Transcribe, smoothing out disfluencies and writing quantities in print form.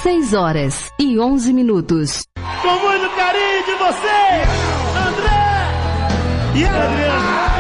6h11. Com muito carinho de você, André e Adriano.